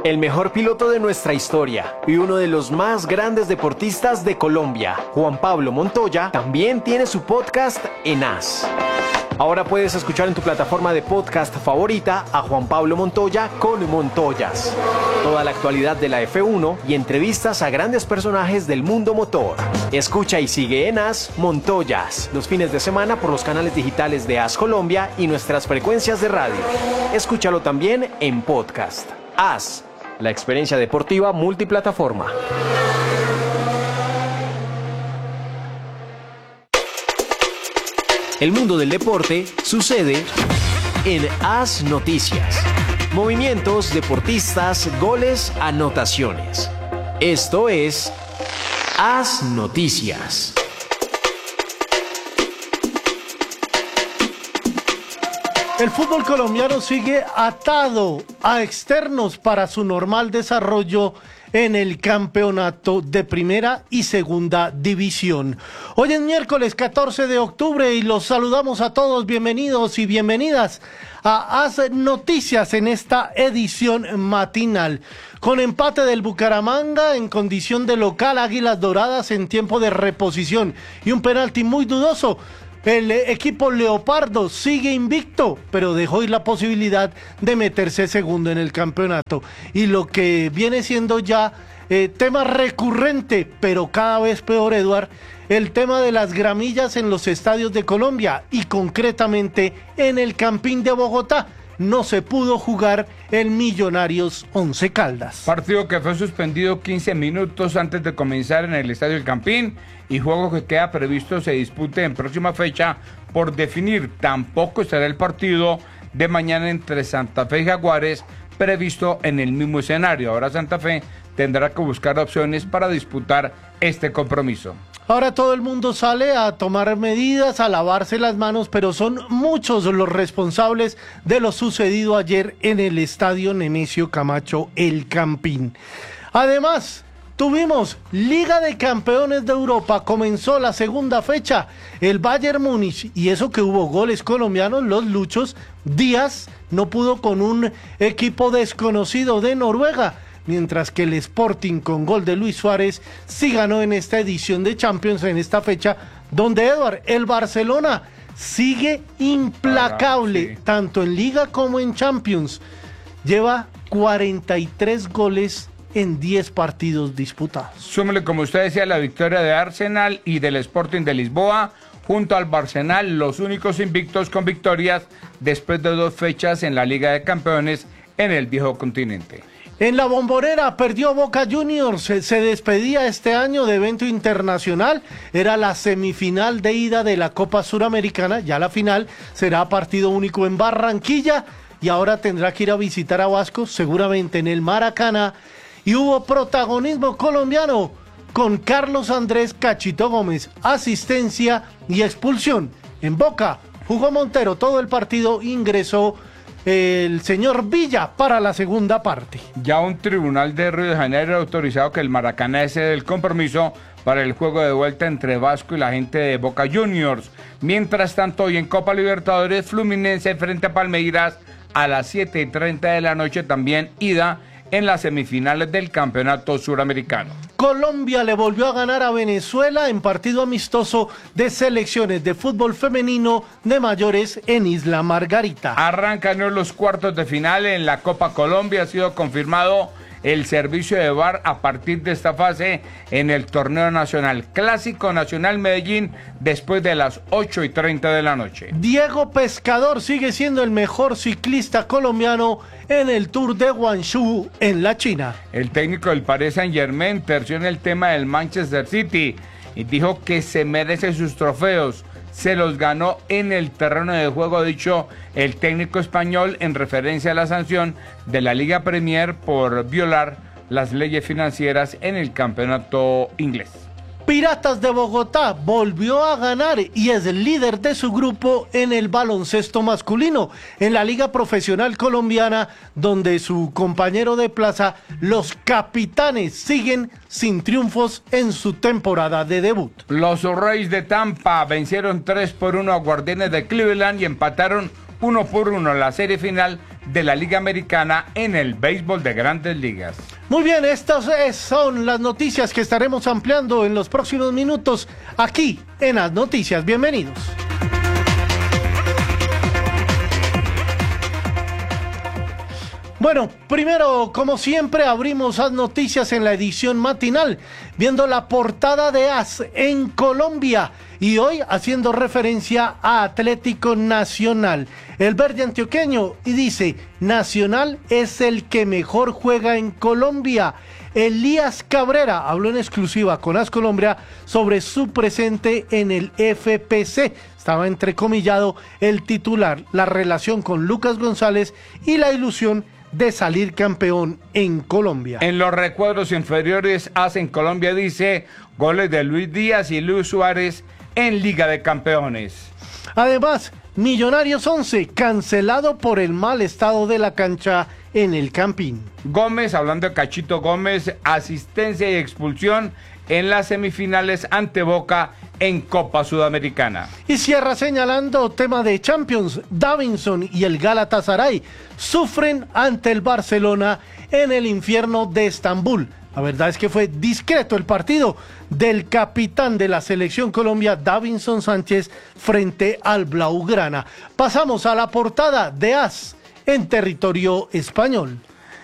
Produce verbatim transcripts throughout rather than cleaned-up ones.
El mejor piloto de nuestra historia y uno de los más grandes deportistas de Colombia, Juan Pablo Montoya, también tiene su podcast en As. Ahora puedes escuchar en tu plataforma de podcast favorita a Juan Pablo Montoya con Montoyas. Toda la actualidad de la F uno y entrevistas a grandes personajes del mundo motor. Escucha y sigue en As Montoyas los fines de semana por los canales digitales de As Colombia y nuestras frecuencias de radio. Escúchalo también en podcast. As, la experiencia deportiva multiplataforma. El mundo del deporte sucede en As Noticias. Movimientos, deportistas, goles, anotaciones. Esto es As Noticias. El fútbol colombiano sigue atado a externos para su normal desarrollo en el campeonato de primera y segunda división. Hoy es miércoles catorce de octubre y los saludamos a todos. Bienvenidos y bienvenidas a As Noticias en esta edición matinal. Con empate del Bucaramanga en condición de local, Águilas Doradas en tiempo de reposición y un penalti muy dudoso. El equipo Leopardo sigue invicto, pero dejó ir la posibilidad de meterse segundo en el campeonato. Y lo que viene siendo ya eh, tema recurrente, pero cada vez peor, Eduard, el tema de las gramillas en los estadios de Colombia y concretamente en el Campín de Bogotá. No se pudo jugar el Millonarios Once Caldas. Partido que fue suspendido quince minutos antes de comenzar en el Estadio El Campín y juego que queda previsto se dispute en próxima fecha por definir. Tampoco estará el partido de mañana entre Santa Fe y Jaguares previsto en el mismo escenario. Ahora Santa Fe tendrá que buscar opciones para disputar este compromiso. Ahora todo el mundo sale a tomar medidas, a lavarse las manos, pero son muchos los responsables de lo sucedido ayer en el estadio Nemesio Camacho El Campín. Además, tuvimos Liga de Campeones de Europa, comenzó la segunda fecha, el Bayern Múnich, y eso que hubo goles colombianos, los Luchos. Díaz no pudo con un equipo desconocido de Noruega, mientras que el Sporting con gol de Luis Suárez sí ganó en esta edición de Champions, en esta fecha, donde Eduard, el Barcelona sigue implacable, ah, sí. tanto en Liga como en Champions. Lleva cuarenta y tres goles en diez partidos disputados. Súmele, como usted decía, la victoria de Arsenal y del Sporting de Lisboa, junto al Barcelona, los únicos invictos con victorias después de dos fechas en la Liga de Campeones en el viejo continente. En la Bombonera perdió Boca Juniors, se, se despedía este año de evento internacional, era la semifinal de ida de la Copa Suramericana, ya la final será partido único en Barranquilla y ahora tendrá que ir a visitar a Vasco, seguramente en el Maracaná, y hubo protagonismo colombiano con Carlos Andrés Cachito Gómez, asistencia y expulsión. En Boca jugó Montero, todo el partido ingresó el señor Villa para la segunda parte. Ya un tribunal de Río de Janeiro ha autorizado que el Maracaná ceda el compromiso para el juego de vuelta entre Vasco y la gente de Boca Juniors. Mientras tanto, hoy en Copa Libertadores, Fluminense frente a Palmeiras a las siete y treinta de la noche, también ida en las semifinales del Campeonato Suramericano. Colombia le volvió a ganar a Venezuela en partido amistoso de selecciones de fútbol femenino de mayores en Isla Margarita. Arrancan los cuartos de final en la Copa Colombia. Ha sido confirmado el servicio de V A R a partir de esta fase en el torneo nacional. Clásico Nacional Medellín después de las ocho y treinta de la noche. Diego Pescador sigue siendo el mejor ciclista colombiano en el Tour de Guangzhou en la China. El técnico del Paris Saint-Germain terció en el tema del Manchester City y dijo que se merece sus trofeos. Se los ganó en el terreno de juego, ha dicho el técnico español en referencia a la sanción de la Liga Premier por violar las leyes financieras en el campeonato inglés. Piratas de Bogotá volvió a ganar y es el líder de su grupo en el baloncesto masculino, en la Liga Profesional Colombiana, donde su compañero de plaza, los Capitanes, siguen sin triunfos en su temporada de debut. Los Rays de Tampa vencieron tres por uno a Guardianes de Cleveland y empataron uno por uno la serie final de la Liga Americana en el béisbol de Grandes Ligas. Muy bien, estas son las noticias que estaremos ampliando en los próximos minutos aquí en As Noticias. Bienvenidos. Bueno, primero, como siempre, abrimos As Noticias en la edición matinal, viendo la portada de As en Colombia y hoy haciendo referencia a Atlético Nacional. El verde antioqueño y dice, Nacional es el que mejor juega en Colombia. Elías Cabrera habló en exclusiva con As Colombia sobre su presente en el F P C. Estaba entrecomillado el titular, la relación con Lucas González y la ilusión de salir campeón en Colombia. En los recuadros inferiores, As en Colombia dice, goles de Luis Díaz y Luis Suárez en Liga de Campeones. Además, Millonarios once, cancelado por el mal estado de la cancha en el Campín. Gómez, hablando de Cachito Gómez, asistencia y expulsión en las semifinales ante Boca en Copa Sudamericana. Y cierra señalando tema de Champions, Davinson y el Galatasaray sufren ante el Barcelona en el infierno de Estambul. La verdad es que fue discreto el partido del capitán de la selección Colombia, Davinson Sánchez, frente al Blaugrana. Pasamos a la portada de As en territorio español.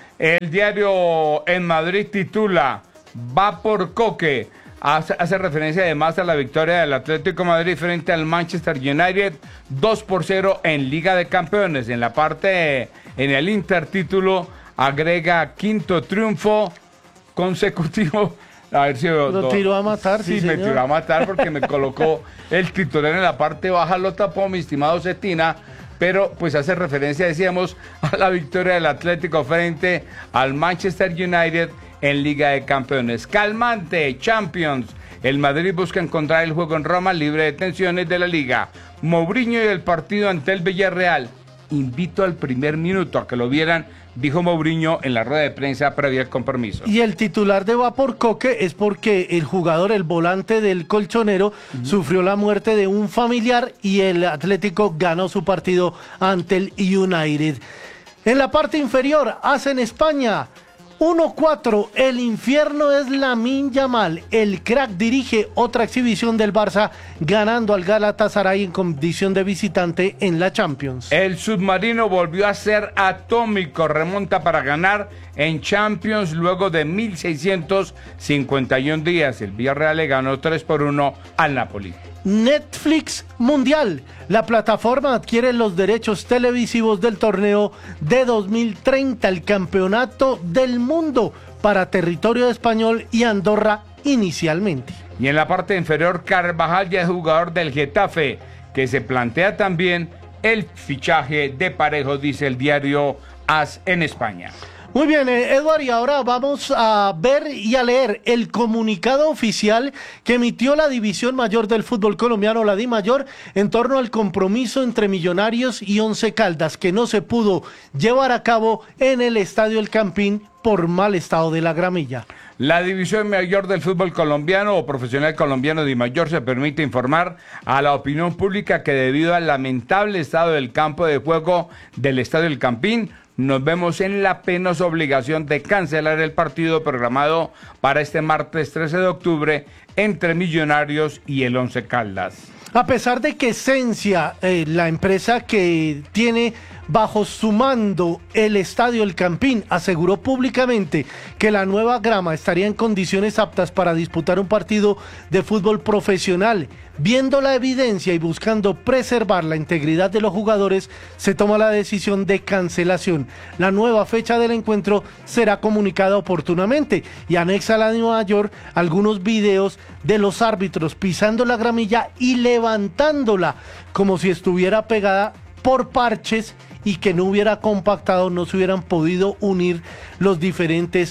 El diario En Madrid titula, va por Coque. Hace, hace referencia además a la victoria del Atlético de Madrid frente al Manchester United, dos por cero en Liga de Campeones. En la parte, en el intertítulo, agrega quinto triunfo consecutivo. A ver si lo do, tiró a matar. Sí, sí me señor. tiró a matar porque me colocó el titular en la parte baja, lo tapó mi estimado Cetina, pero pues hace referencia, decíamos, a la victoria del Atlético frente al Manchester United en Liga de Campeones. Calmante, Champions. El Madrid busca encontrar el juego en Roma libre de tensiones de la Liga. Mourinho y el partido ante el Villarreal. Invito al primer minuto a que lo vieran, dijo Mourinho en la rueda de prensa previa al compromiso. Y el titular de va por Coque es porque el jugador, el volante del colchonero, uh-huh. sufrió la muerte de un familiar y el Atlético ganó su partido ante el United. En la parte inferior, hacen España. uno cuatro, el infierno es Lamine Yamal. El crack dirige otra exhibición del Barça, ganando al Galatasaray en condición de visitante en la Champions. El submarino volvió a ser atómico, remonta para ganar en Champions luego de mil seiscientos cincuenta y uno días. El Villarreal le ganó tres por uno al Napoli. Netflix Mundial. La plataforma adquiere los derechos televisivos del torneo de dos mil treinta, el campeonato del mundo para territorio español y Andorra inicialmente. Y en la parte inferior, Carvajal ya es jugador del Getafe, que se plantea también el fichaje de Parejo, dice el diario As en España. Muy bien, eh, Eduardo, y ahora vamos a ver y a leer el comunicado oficial que emitió la División Mayor del Fútbol Colombiano, la DIMAYOR, en torno al compromiso entre Millonarios y Once Caldas, que no se pudo llevar a cabo en el Estadio El Campín por mal estado de la gramilla. La División Mayor del Fútbol Colombiano o Profesional Colombiano DIMAYOR se permite informar a la opinión pública que debido al lamentable estado del campo de juego del Estadio El Campín, nos vemos en la penosa obligación de cancelar el partido programado para este martes trece de octubre entre Millonarios y el Once Caldas. A pesar de que Esencia, eh, la empresa que tiene bajo su mando el Estadio El Campín, aseguró públicamente que la nueva grama estaría en condiciones aptas para disputar un partido de fútbol profesional, viendo la evidencia y buscando preservar la integridad de los jugadores, se toma la decisión de cancelación. La nueva fecha del encuentro será comunicada oportunamente y anexa a la DIMAYOR algunos videos de los árbitros pisando la gramilla y levantándola como si estuviera pegada por parches y que no hubiera compactado, no se hubieran podido unir los diferentes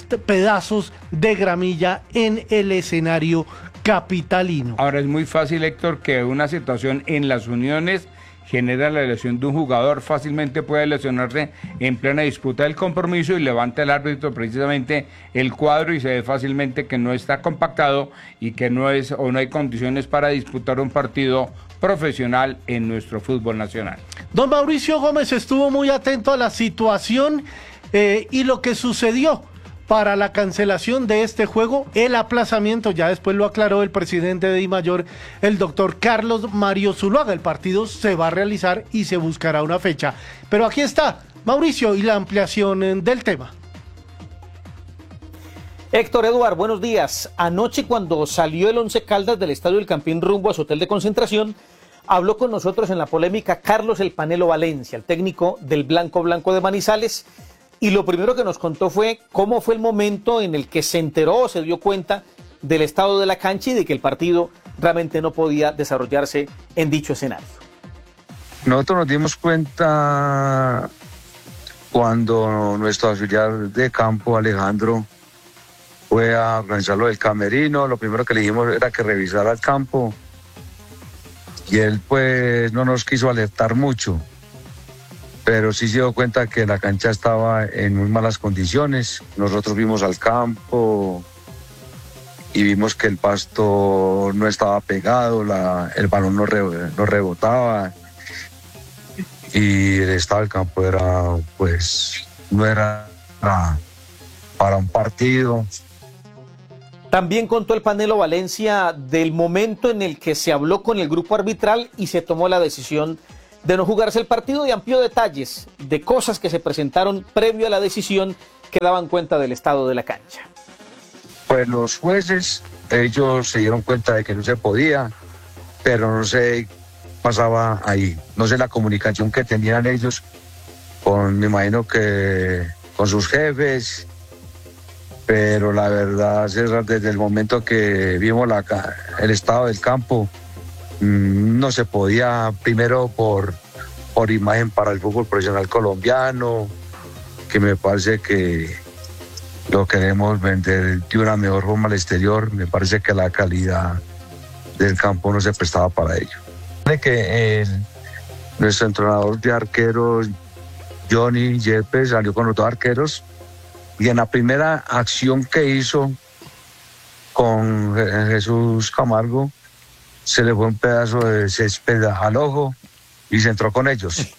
pedazos de gramilla en el escenario capitalino. Ahora es muy fácil, Héctor, que una situación en las uniones genera la lesión de un jugador, fácilmente puede lesionarse en plena disputa del compromiso y levanta el árbitro precisamente el cuadro y se ve fácilmente que no está compactado y que no es o no hay condiciones para disputar un partido profesional en nuestro fútbol nacional. Don Mauricio Gómez estuvo muy atento a la situación eh, y lo que sucedió para la cancelación de este juego, el aplazamiento, ya después lo aclaró el presidente de DIMAYOR, el doctor Carlos Mario Zuluaga. El partido se va a realizar y se buscará una fecha. Pero aquí está, Mauricio, y la ampliación del tema. Héctor Eduard, buenos días. Anoche, cuando salió el Once Caldas del Estadio del Campín rumbo a su hotel de concentración, habló con nosotros en la polémica Carlos El Panelo Valencia, el técnico del Blanco Blanco de Manizales, y lo primero que nos contó fue cómo fue el momento en el que se enteró, se dio cuenta del estado de la cancha y de que el partido realmente no podía desarrollarse en dicho escenario. Nosotros nos dimos cuenta cuando nuestro auxiliar de campo, Alejandro, fue a organizarlo del camerino. Lo primero que le dijimos era que revisara el campo y él pues no nos quiso alertar mucho, pero sí se dio cuenta que la cancha estaba en muy malas condiciones. Nosotros vimos al campo y vimos que el pasto no estaba pegado, la, el balón no, re, no rebotaba y el estado del campo era, pues, no era para, para un partido. También contó el Panelo Valencia del momento en el que se habló con el grupo arbitral y se tomó la decisión de no jugarse el partido, y amplió detalles de cosas que se presentaron previo a la decisión que daban cuenta del estado de la cancha. Pues los jueces, ellos se dieron cuenta de que no se podía, pero no sé qué pasaba ahí. No sé la comunicación que tenían ellos con, me imagino que con sus jefes, pero la verdad, desde el momento que vimos la, el estado del campo, no se podía, primero por, por imagen para el fútbol profesional colombiano, que me parece que lo queremos vender de una mejor forma al exterior. Me parece que la calidad del campo no se prestaba para ello. Que el, nuestro entrenador de arqueros, Johnny Yepes, salió con los dos arqueros y en la primera acción que hizo con Jesús Camargo, se le fue un pedazo de césped al ojo y se entró con ellos.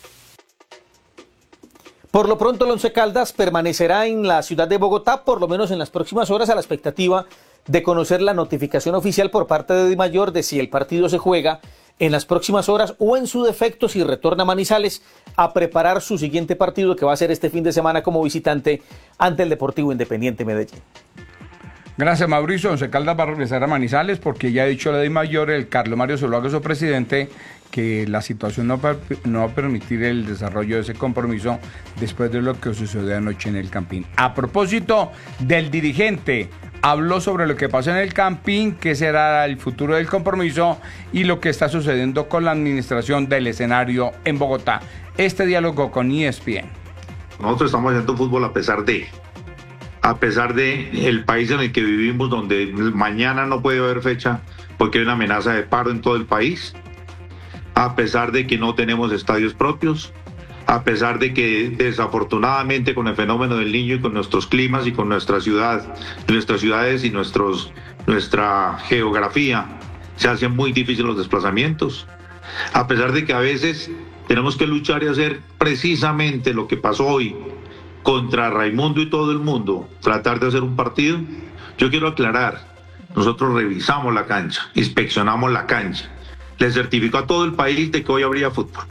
Por lo pronto, el Once Caldas permanecerá en la ciudad de Bogotá, por lo menos en las próximas horas, a la expectativa de conocer la notificación oficial por parte de DIMAYOR de si el partido se juega en las próximas horas o, en su defecto, si retorna a Manizales a preparar su siguiente partido, que va a ser este fin de semana como visitante ante el Deportivo Independiente Medellín. Gracias, Mauricio. Once Caldas va a regresar a Manizales porque ya ha dicho la DIMAYOR, el Carlos Mario Zuluaga, su presidente, que la situación no, no va a permitir el desarrollo de ese compromiso después de lo que sucedió anoche en el Campín. A propósito del dirigente, habló sobre lo que pasó en el Campín, qué será el futuro del compromiso y lo que está sucediendo con la administración del escenario en Bogotá. Este diálogo con E S P N. Nosotros estamos haciendo fútbol a pesar de... a pesar de el país en el que vivimos, donde mañana no puede haber fecha porque hay una amenaza de paro en todo el país, a pesar de que no tenemos estadios propios, a pesar de que desafortunadamente con el fenómeno del Niño y con nuestros climas y con nuestra ciudad, nuestras ciudades y nuestros, nuestra geografía, se hacen muy difíciles los desplazamientos, a pesar de que a veces tenemos que luchar y hacer precisamente lo que pasó hoy, contra Raimundo y todo el mundo, tratar de hacer un partido. Yo quiero aclarar, nosotros revisamos la cancha, inspeccionamos la cancha, le certificó a todo el país de que hoy habría fútbol.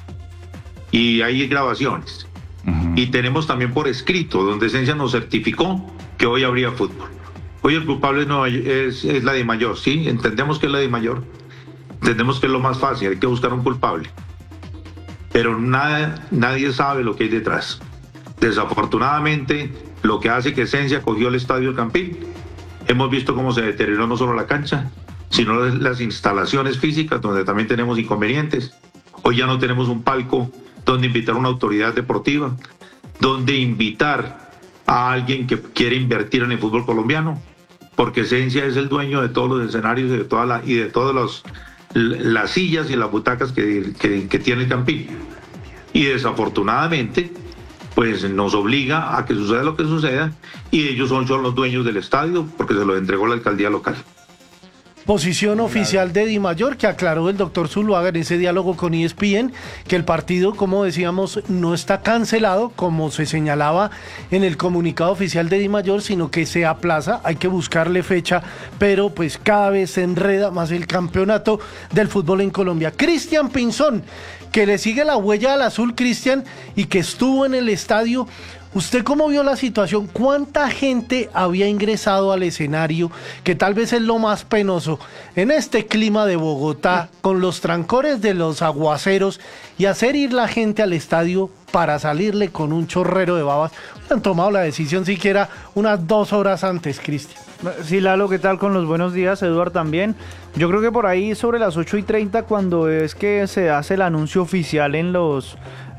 Y hay grabaciones. Uh-huh. Y tenemos también por escrito, donde Esencia nos certificó que hoy habría fútbol. Hoy el culpable no es, es la DIMAYOR, ¿sí? Entendemos que es la DIMAYOR, entendemos que es lo más fácil, hay que buscar un culpable. Pero nada, nadie sabe lo que hay detrás. Desafortunadamente, lo que hace que Esencia cogió el estadio del Campín, hemos visto cómo se deterioró no solo la cancha, sino las instalaciones físicas, donde también tenemos inconvenientes. Hoy ya no tenemos un palco donde invitar a una autoridad deportiva, donde invitar a alguien que quiere invertir en el fútbol colombiano, porque Esencia es el dueño de todos los escenarios y de, toda la, y de todas los, las sillas y las butacas que, que, que tiene el Campín. Y desafortunadamente, pues nos obliga a que suceda lo que suceda, y ellos son, son los dueños del estadio porque se lo entregó la alcaldía local. Posición oficial de Di Mayor, que aclaró el doctor Zuluaga en ese diálogo con E S P N, que el partido, como decíamos, no está cancelado, como se señalaba en el comunicado oficial de Di Mayor, sino que se aplaza, hay que buscarle fecha, pero pues cada vez se enreda más el campeonato del fútbol en Colombia. Cristian Pinzón, que le sigue la huella al azul, Cristian, y que estuvo en el estadio. ¿Usted cómo vio la situación? ¿Cuánta gente había ingresado al escenario? Que tal vez es lo más penoso en este clima de Bogotá, con los trancores de los aguaceros, y hacer ir la gente al estadio para salirle con un chorrero de babas. Han tomado la decisión siquiera unas dos horas antes, Cristian. Sí, Lalo, ¿qué tal? Con los buenos días, Eduard también. Yo creo que por ahí sobre las ocho y treinta, cuando es que se hace el anuncio oficial en los...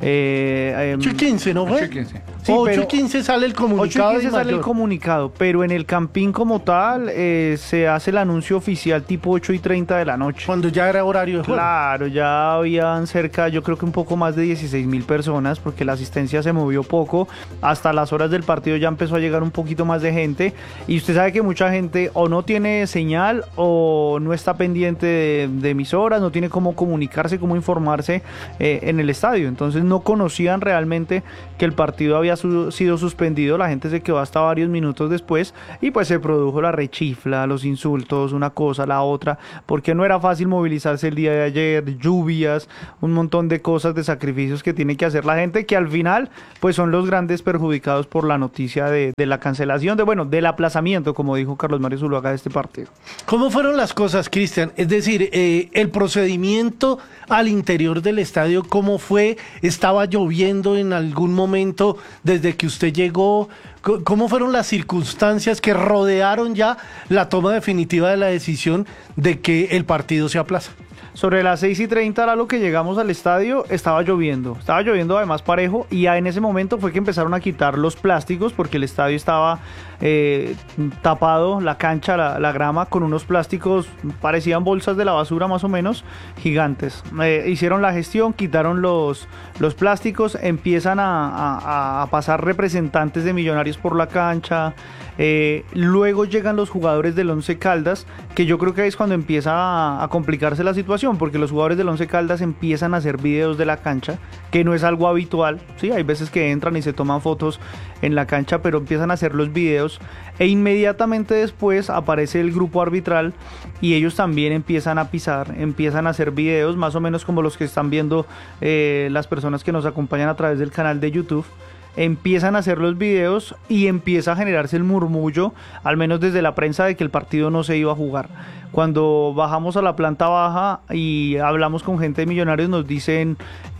Eh, eh, ocho y quince, ¿no fue? ocho y quince. Sí, ocho y quince sale el comunicado. ocho y quince sale el comunicado, pero en el Campín como tal eh, se hace el anuncio oficial tipo ocho y treinta de la noche. Cuando ya era horario de juego. Claro, ya habían cerca, yo creo que un poco más de dieciséis mil personas, porque la asistencia se movió poco. Hasta las horas del partido ya empezó a llegar un poquito más de gente. Y usted sabe que mucha gente o no tiene señal o no está pendiente de, de emisoras, no tiene cómo comunicarse, cómo informarse eh, en el estadio. Entonces no conocían realmente que el partido había su, sido suspendido. La gente se quedó hasta varios minutos después y pues se produjo la rechifla, los insultos, una cosa, la otra, porque no era fácil movilizarse el día de ayer, lluvias, un montón de cosas, de sacrificios que tiene que hacer la gente, que al final pues son los grandes perjudicados por la noticia de, de la cancelación, de bueno, del aplazamiento, como dijo Carlos Mario Zuluaga, de este partido. ¿Cómo fueron las cosas, Cristian? Es decir, eh, el procedimiento al interior del estadio, ¿cómo fue? ¿Estaba lloviendo en algún momento desde que usted llegó? ¿Cómo fueron las circunstancias que rodearon ya la toma definitiva de la decisión de que el partido se aplaza? Sobre las seis y treinta era lo que llegamos al estadio, estaba lloviendo, estaba lloviendo además parejo, y ya en ese momento fue que empezaron a quitar los plásticos porque el estadio estaba eh, tapado, la cancha, la, la grama, con unos plásticos, parecían bolsas de la basura más o menos, gigantes. Eh, hicieron la gestión, quitaron los, los plásticos, empiezan a, a, a pasar representantes de Millonarios por la cancha. Eh, luego llegan los jugadores del Once Caldas, que yo creo que es cuando empieza a, a complicarse la situación, porque los jugadores del Once Caldas empiezan a hacer videos de la cancha, que no es algo habitual, ¿sí? Hay veces que entran y se toman fotos en la cancha, pero empiezan a hacer los videos, e inmediatamente después aparece el grupo arbitral y ellos también empiezan a pisar, empiezan a hacer videos, más o menos como los que están viendo eh, las personas que nos acompañan a través del canal de YouTube. Empiezan a hacer los videos y empieza a generarse el murmullo, al menos desde la prensa, de que el partido no se iba a jugar. Cuando bajamos a la planta baja y hablamos con gente de Millonarios, nos dicen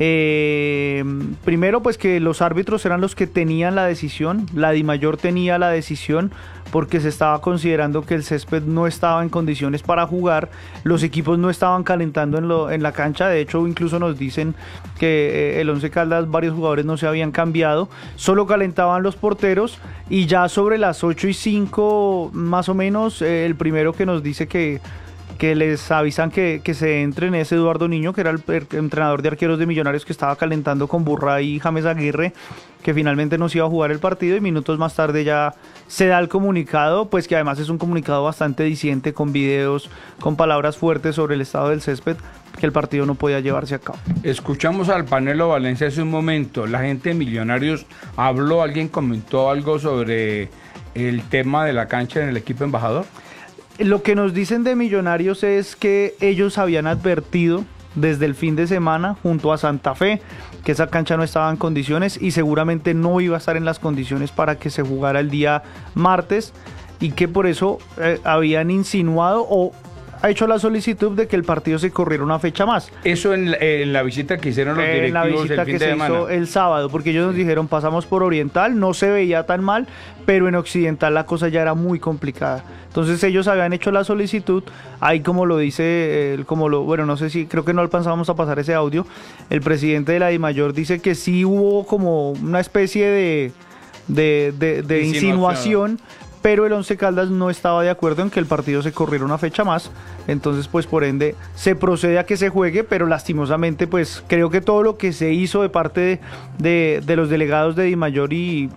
eh, primero pues que los árbitros eran los que tenían la decisión, la Dimayor tenía la decisión, porque se estaba considerando que el césped no estaba en condiciones para jugar, los equipos no estaban calentando en, lo, en la cancha. De hecho, incluso nos dicen que eh, el Once Caldas, varios jugadores no se habían cambiado, solo calentaban los porteros, y ya sobre las ocho y cinco más o menos, eh, el primero que nos dice que que les avisan que, que se entren es Eduardo Niño, que era el, el entrenador de arqueros de Millonarios, que estaba calentando con Burra y James Aguirre, que finalmente no se iba a jugar el partido, y minutos más tarde ya se da el comunicado, pues que además es un comunicado bastante diciente, con videos, con palabras fuertes sobre el estado del césped, que el partido no podía llevarse a cabo. Escuchamos al Panelo Valencia hace un momento. La gente de Millonarios habló, alguien comentó algo sobre el tema de la cancha en el equipo embajador. Lo que nos dicen de Millonarios es que ellos habían advertido desde el fin de semana junto a Santa Fe que esa cancha no estaba en condiciones y seguramente no iba a estar en las condiciones para que se jugara el día martes, y que por eso eh, habían insinuado o ha hecho la solicitud de que el partido se corriera una fecha más. Eso en la, en la visita que hicieron los directivos en la visita el fin que de se semana. hizo el sábado, porque ellos nos dijeron pasamos por Oriental, no se veía tan mal, pero en Occidental la cosa ya era muy complicada. Entonces ellos habían hecho la solicitud, ahí como lo dice, eh, como lo, bueno, no sé si, creo que no alcanzamos a pasar ese audio, el presidente de la Dimayor dice que sí hubo como una especie de, de, de, de insinuación, insinuación, pero el Once Caldas no estaba de acuerdo en que el partido se corriera una fecha más. Entonces pues por ende se procede a que se juegue, pero lastimosamente pues creo que todo lo que se hizo de parte de, de, de los delegados de Dimayor y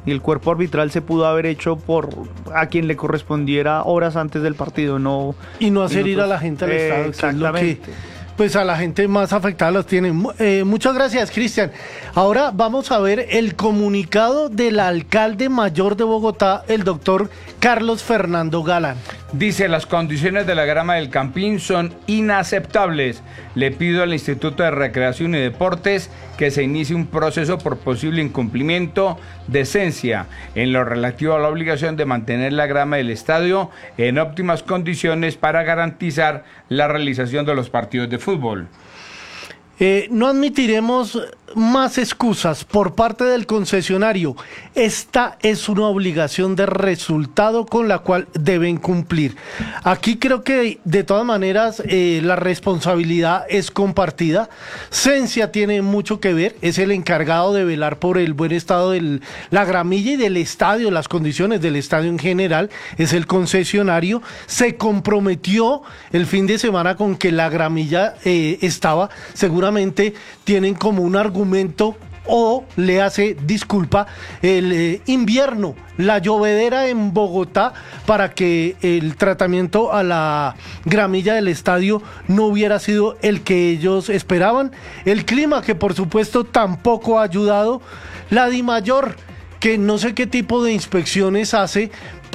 y el cuerpo arbitral se pudo haber hecho por a quien le correspondiera horas antes del partido, no y no hacer minutos. ir a la gente al Eh, estadio, que es lo que exactamente. pues a la gente más afectada los tiene. Eh, muchas gracias, Cristian. Ahora vamos a ver el comunicado del alcalde mayor de Bogotá, el doctor Carlos Fernando Galán. Dice, las condiciones de la grama del Campín son inaceptables. Le pido al Instituto de Recreación y Deportes que se inicie un proceso por posible incumplimiento de esencia en lo relativo a la obligación de mantener la grama del estadio en óptimas condiciones para garantizar la realización de los partidos de fútbol. Eh, no admitiremos más excusas por parte del concesionario. Esta es una obligación de resultado con la cual deben cumplir. Aquí creo que de todas maneras eh, la responsabilidad es compartida. Cencia tiene mucho que ver, es el encargado de velar por el buen estado de la gramilla y del estadio, las condiciones del estadio en general, es el concesionario. Se comprometió el fin de semana con que la gramilla eh, estaba, seguramente tienen como un argumento o le hace disculpa el eh, invierno, la llovedera en Bogotá, para que el tratamiento a la gramilla del estadio no hubiera sido el que ellos esperaban. El clima, que por supuesto tampoco ha ayudado. La DIMAYOR, que no sé qué tipo de inspecciones hace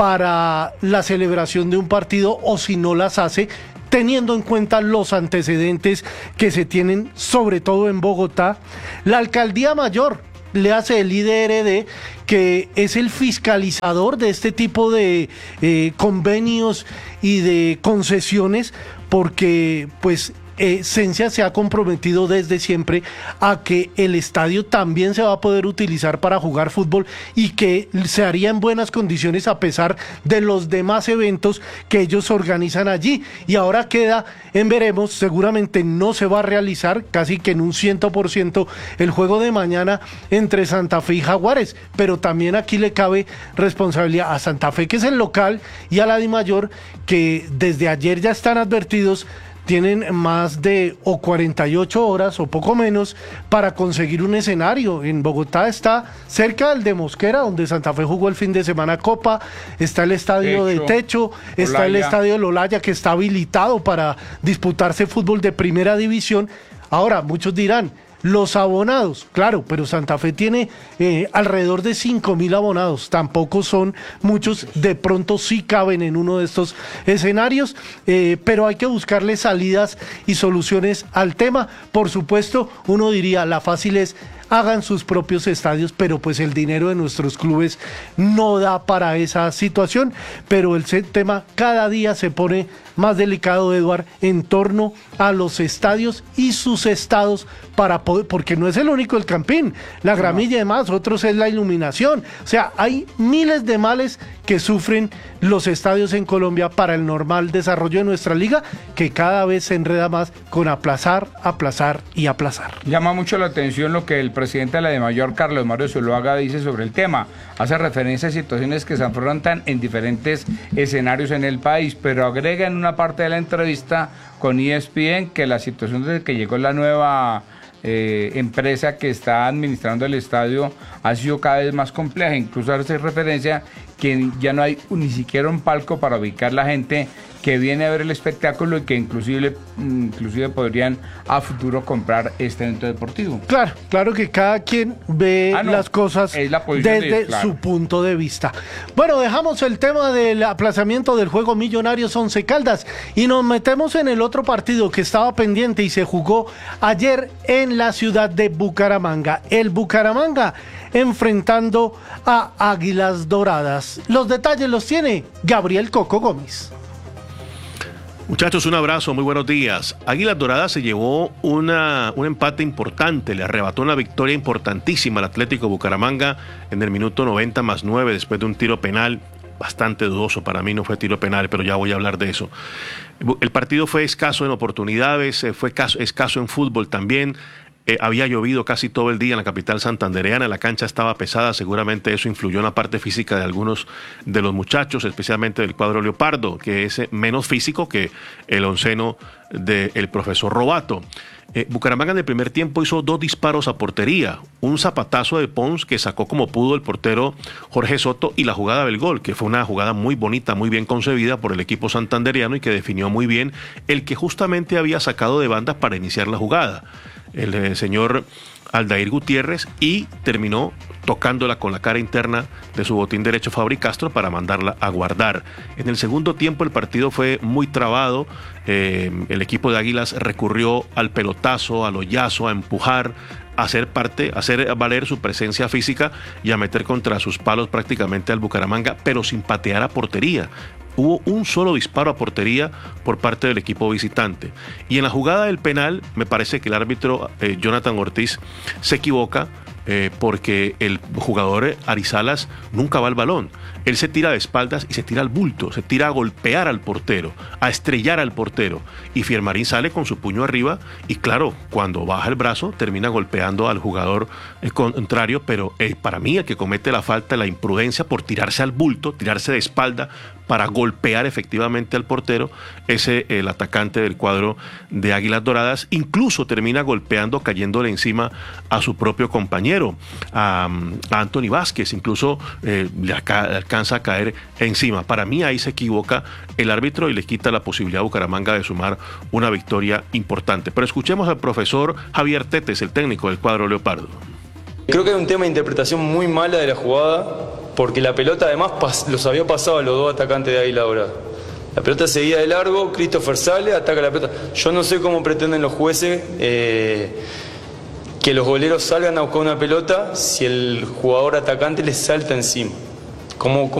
para la celebración de un partido, o si no las hace, teniendo en cuenta los antecedentes que se tienen, sobre todo en Bogotá. La alcaldía mayor le hace el I D R D, que es el fiscalizador de este tipo de eh, convenios y de concesiones, porque pues Eh, Cencia se ha comprometido desde siempre a que el estadio también se va a poder utilizar para jugar fútbol y que se haría en buenas condiciones a pesar de los demás eventos que ellos organizan allí. Y ahora queda en veremos, seguramente no se va a realizar casi que en un cien por ciento el juego de mañana entre Santa Fe y Jaguares, pero también aquí le cabe responsabilidad a Santa Fe, que es el local, y a la DIMAYOR, que desde ayer ya están advertidos. Tienen más de o cuarenta y ocho horas o poco menos para conseguir un escenario. En Bogotá está cerca del de Mosquera, donde Santa Fe jugó el fin de semana Copa, está el estadio Techo, de Techo, está el Olaya. estadio de Olaya, que está habilitado para disputarse fútbol de primera división. Ahora, muchos dirán, los abonados, claro, pero Santa Fe tiene eh, alrededor de cinco mil abonados, tampoco son muchos, de pronto sí caben en uno de estos escenarios, eh, pero hay que buscarle salidas y soluciones al tema. Por supuesto, uno diría, la fácil es, hagan sus propios estadios, pero pues el dinero de nuestros clubes no da para esa situación. Pero el tema cada día se pone más delicado, Eduard, en torno a los estadios y sus estados, para poder, porque no es el único el Campín, la gramilla y demás, otros es la iluminación. O sea, hay miles de males que sufren los estadios en Colombia para el normal desarrollo de nuestra liga, que cada vez se enreda más con aplazar, aplazar y aplazar. Llama mucho la atención lo que el presidente de la DIMAYOR, Carlos Mario Zuluaga, dice sobre el tema. Hace referencia a situaciones que se afrontan en diferentes escenarios en el país, pero agrega en una parte de la entrevista con E S P N que la situación desde que llegó la nueva eh, empresa que está administrando el estadio ha sido cada vez más compleja. Incluso hace referencia que ya no hay ni siquiera un palco para ubicar la gente que viene a ver el espectáculo y que inclusive, inclusive podrían a futuro comprar este evento deportivo. Claro, claro que cada quien ve Ah, no, las cosas es la posición desde de- claro. su punto de vista. Bueno, dejamos el tema del aplazamiento del juego Millonarios Once Caldas y nos metemos en el otro partido que estaba pendiente y se jugó ayer en la ciudad de Bucaramanga. El Bucaramanga enfrentando a Águilas Doradas. Los detalles los tiene Gabriel Coco Gómez. Muchachos, un abrazo, muy buenos días. Águilas Doradas se llevó una, un empate importante, le arrebató una victoria importantísima al Atlético Bucaramanga en el minuto noventa más nueve después de un tiro penal bastante dudoso. Para mí no fue tiro penal, pero ya voy a hablar de eso. El partido fue escaso en oportunidades, fue escaso en fútbol también. Eh, había llovido casi todo el día en la capital santandereana, la cancha estaba pesada, seguramente eso influyó en la parte física de algunos de los muchachos, especialmente del cuadro Leopardo, que es menos físico que el onceno del profesor Robato. Eh, Bucaramanga en el primer tiempo hizo dos disparos a portería, un zapatazo de Pons que sacó como pudo el portero Jorge Soto y la jugada del gol, que fue una jugada muy bonita, muy bien concebida por el equipo santanderiano y que definió muy bien el que justamente había sacado de banda para iniciar la jugada, el eh, señor Aldair Gutiérrez, y terminó tocándola con la cara interna de su botín derecho Fabri Castro para mandarla a guardar. En el segundo tiempo el partido fue muy trabado, eh, el equipo de Águilas recurrió al pelotazo, al hoyazo, a empujar, a hacer parte, a hacer valer su presencia física y a meter contra sus palos prácticamente al Bucaramanga, pero sin patear a portería. Hubo un solo disparo a portería por parte del equipo visitante. Y en la jugada del penal, me parece que el árbitro eh, Jonathan Ortiz se equivoca eh, porque el jugador Arizalas nunca va al balón. Él se tira de espaldas y se tira al bulto, se tira a golpear al portero, a estrellar al portero. Y Fiermarín sale con su puño arriba y claro, cuando baja el brazo termina golpeando al jugador eh, contrario, pero eh, para mí el que comete la falta, la imprudencia por tirarse al bulto, tirarse de espalda, para golpear efectivamente al portero, ese el atacante del cuadro de Águilas Doradas, incluso termina golpeando, cayéndole encima a su propio compañero, a, a Anthony Vázquez, incluso eh, le alcanza a caer encima. Para mí ahí se equivoca el árbitro y le quita la posibilidad a Bucaramanga de sumar una victoria importante. Pero escuchemos al profesor Javier Tetes, el técnico del cuadro Leopardo. Creo que hay un tema de interpretación muy mala de la jugada, porque la pelota además los había pasado a los dos atacantes de Águila Dorada. La pelota seguía de largo, Christopher sale, ataca la pelota. Yo no sé cómo pretenden los jueces eh, que los goleros salgan a buscar una pelota si el jugador atacante les salta encima. ¿Cómo, cómo